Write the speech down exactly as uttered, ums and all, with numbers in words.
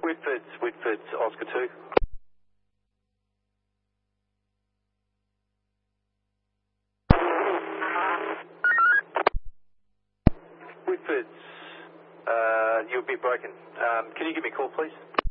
Whitford's, Whitford's, Oscar two. Whitford's, uh, you'll be broken. Um, can you give me a call, please?